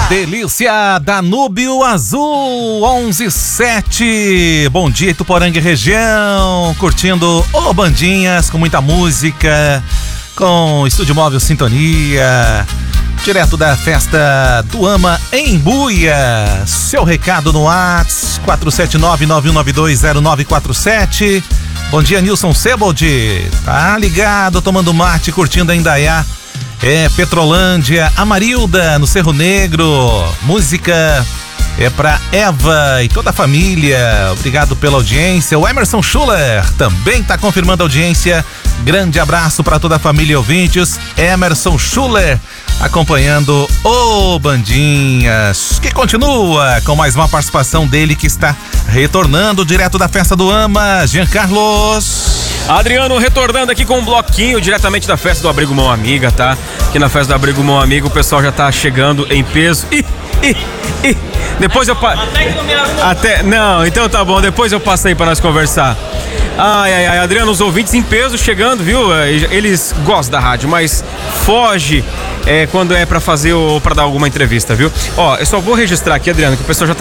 Delícia, Danúbio Azul, 11:07. Bom dia, Ituporanga e região. Curtindo Bandinhas com muita música, com Estúdio Móvel Sintonia, direto da festa do AMA em Buia. Seu recado no WhatsApp 479-9192-0947. Bom dia, Nilson Sebold. Tá ligado, tomando mate, curtindo a Indaiá. Petrolândia, Amarilda, no Cerro Negro. Música pra Eva e toda a família. Obrigado pela audiência. O Emerson Schuller também tá confirmando a audiência. Grande abraço para toda a família e ouvintes. Emerson Schuller acompanhando o Bandinhas, que continua com mais uma participação dele, que está retornando direto da festa do AMA. Jean Carlos Adriano retornando aqui com um bloquinho diretamente da festa do Abrigo Mão Amiga, tá? Aqui na festa do Abrigo Mão Amiga o pessoal já tá chegando em peso. Depois eu não, então tá bom, depois eu passo aí pra nós conversar. Ai, Adriano, os ouvintes em peso chegando, viu? Eles gostam da rádio, mas foge quando é pra fazer ou pra dar alguma entrevista, viu? Ó, eu só vou registrar aqui, Adriano, que o pessoal já tá